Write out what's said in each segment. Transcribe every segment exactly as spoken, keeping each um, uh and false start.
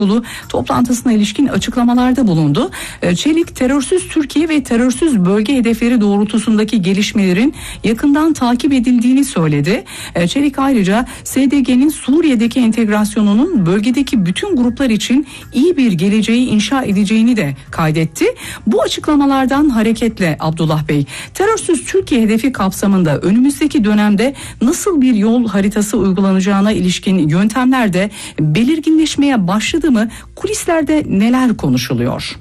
Kurulu toplantısına ilişkin açıklamalarda bulundu. Çelik, terörsüz Türkiye ve terörsüz bölge hedefleri doğrultusundaki gelişmelerin yakından takip edildiğini söyledi. Çelik ayrıca S D G'nin Suriye'deki entegrasyonunun bölgedeki bütün gruplar için iyi bir geleceği inşa edeceğini de kaydetti. Bu açıklamalardan hareketle Abdullah Bey, terörsüz Türkiye hedefi kapsamında önümüzdeki dönemde nasıl bir yol haritası uygulanacağına ilişkin yöntemler de belirginleşmeye başladı mı? Kulislerde neler konuşuluyor?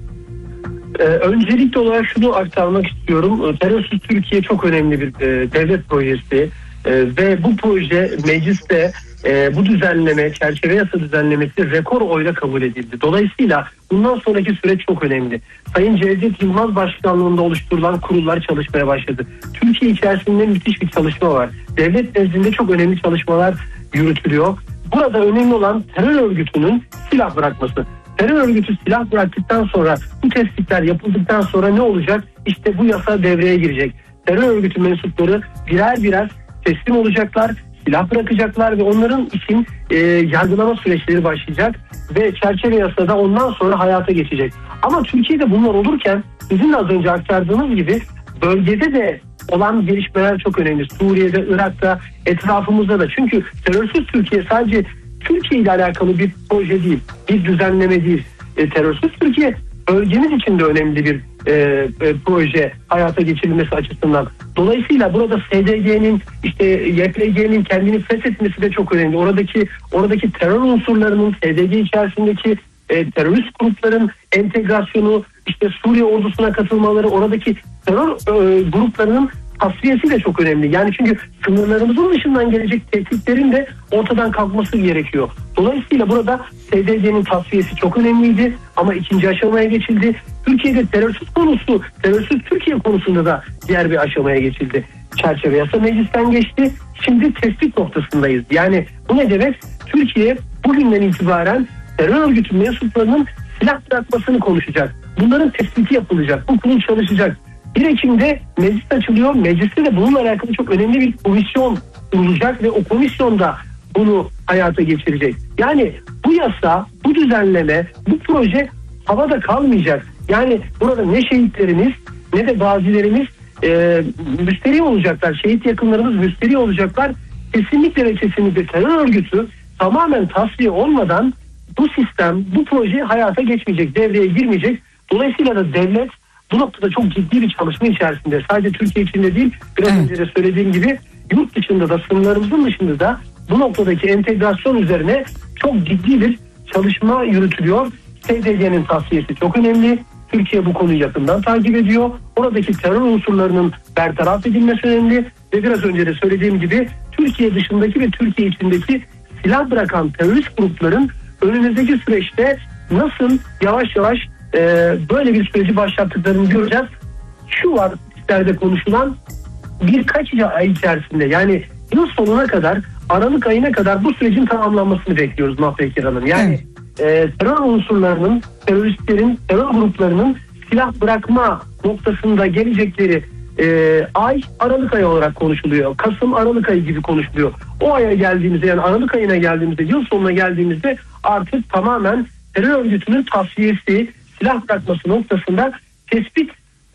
Ee, öncelikli olarak şunu aktarmak istiyorum. Terörsüz Türkiye çok önemli bir e, devlet projesi e, ve bu proje mecliste e, bu düzenleme, çerçeve yasa düzenlemesi rekor oyla kabul edildi. Dolayısıyla bundan sonraki süreç çok önemli. Sayın Cevdet Yılmaz başkanlığında oluşturulan kurullar çalışmaya başladı. Türkiye içerisinde müthiş bir çalışma var. Devlet nezdinde çok önemli çalışmalar yürütülüyor. Burada önemli olan terör örgütünün silah bırakması. Terör örgütü silah bıraktıktan sonra, bu tespitler yapıldıktan sonra ne olacak? İşte bu yasa devreye girecek. Terör örgütü mensupları birer birer teslim olacaklar, silah bırakacaklar ve onların için e, yargılama süreçleri başlayacak ve çerçeve yasada ondan sonra hayata geçecek. Ama Türkiye'de bunlar olurken sizin az önce aktardığınız gibi bölgede de olan gelişmeler çok önemli. Suriye'de, Irak'ta, etrafımızda da. Çünkü terörsüz Türkiye sadece Türkiye ile alakalı bir proje değil, bir düzenleme değil. E, terörsüz Türkiye bölgemiz için de önemli bir e, e, proje hayata geçirilmesi açısından. Dolayısıyla burada S D G'nin, işte Y P G'nin kendini feshetmesi de çok önemli. Oradaki oradaki terör unsurlarının, S D G içerisindeki e, terörist grupların entegrasyonu, işte Suriye ordusuna katılmaları, oradaki terör e, gruplarının tasfiyesi de çok önemli. Yani çünkü sınırlarımızın dışından gelecek tehditlerin de ortadan kalkması gerekiyor. Dolayısıyla burada S D G'nin tasfiyesi çok önemliydi ama ikinci aşamaya geçildi. Türkiye'de terörsüz konusu, terörsüz Türkiye konusunda da diğer bir aşamaya geçildi. Çerçeve yasa meclisten geçti. Şimdi tespit noktasındayız. Yani bu ne demek? Türkiye bugünden itibaren terör örgütü mensuplarının silah bırakmasını konuşacak. Bunların tespiti yapılacak. Bu kurul çalışacak. bir Ekim'de meclis açılıyor. Mecliste de bununla alakalı çok önemli bir komisyon kurulacak ve o komisyonda bunu hayata geçirecek. Yani bu yasa, bu düzenleme, bu proje havada kalmayacak. Yani burada ne şehitlerimiz ne de gazilerimiz e, müsteri olacaklar. Şehit yakınlarımız müsteri olacaklar. Kesinlikle ve kesinlikle terör örgütü tamamen tasfiye olmadan bu sistem, bu proje hayata geçmeyecek, devreye girmeyecek. Dolayısıyla da devlet bu noktada çok ciddi bir çalışma içerisinde. Sadece Türkiye içinde değil, biraz evet. önce de söylediğim gibi yurt dışında da, sınırlarımızın dışında da bu noktadaki entegrasyon üzerine çok ciddi bir çalışma yürütülüyor. S D G'nin tasfiyesi çok önemli. Türkiye bu konuyu yakından takip ediyor. Oradaki terör unsurlarının bertaraf edilmesi önemli. Ve biraz önce de söylediğim gibi Türkiye dışındaki ve Türkiye içindeki silah bırakan terörist grupların önümüzdeki süreçte nasıl yavaş yavaş e, böyle bir süreci başlattıklarını göreceğiz. Şu var listelerde konuşulan birkaç ay içerisinde, yani yıl sonuna kadar, Aralık ayına kadar bu sürecin tamamlanmasını bekliyoruz Mahpekir Hanım. Yani e, terör unsurlarının, teröristlerin, terör gruplarının silah bırakma noktasında gelecekleri e, ay Aralık ayı olarak konuşuluyor. Kasım Aralık ayı gibi konuşuluyor. O aya geldiğimizde, yani Aralık ayına geldiğimizde, yıl sonuna geldiğimizde artık tamamen terör örgütünün tasfiyesi, silah bırakması noktasında tespit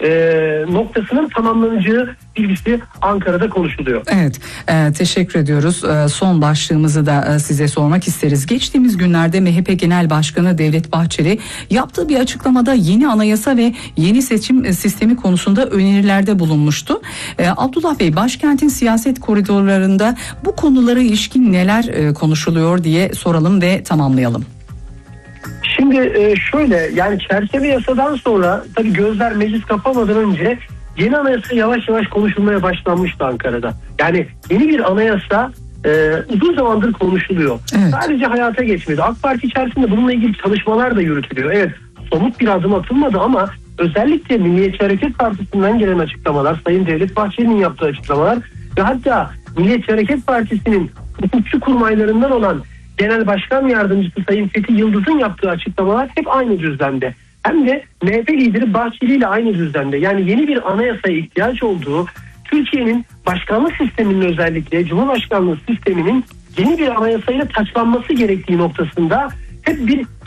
E, noktasının tamamlanacağı bilgisi Ankara'da konuşuluyor. Evet, e, teşekkür ediyoruz. E, son başlığımızı da e, size sormak isteriz. Geçtiğimiz günlerde M H P Genel Başkanı Devlet Bahçeli yaptığı bir açıklamada yeni anayasa ve yeni seçim sistemi konusunda önerilerde bulunmuştu. E, Abdullah Bey, başkentin siyaset koridorlarında bu konulara ilişkin neler e, konuşuluyor diye soralım ve tamamlayalım. Şimdi şöyle, yani çerçeve yasadan sonra tabii gözler meclis kapamadan önce yeni anayasa yavaş yavaş konuşulmaya başlanmıştı Ankara'da. Yani yeni bir anayasa e, uzun zamandır konuşuluyor. Evet. Sadece hayata geçmedi. AK Parti içerisinde bununla ilgili çalışmalar da yürütülüyor. Evet, somut bir adım atılmadı ama özellikle Milliyetçi Hareket Partisi'nden gelen açıklamalar, Sayın Devlet Bahçeli'nin yaptığı açıklamalar ve hatta Milliyetçi Hareket Partisi'nin hukukçu kurmaylarından olan Genel Başkan Yardımcısı Sayın Fethi Yıldız'ın yaptığı açıklamalar hep aynı düzlemde. Hem de M H P lideri Bahçeli ile aynı düzlemde. Yani yeni bir anayasaya ihtiyaç olduğu, Türkiye'nin başkanlık sisteminin, özellikle Cumhurbaşkanlığı sisteminin yeni bir anayasayla taçlanması gerektiği noktasında hep bir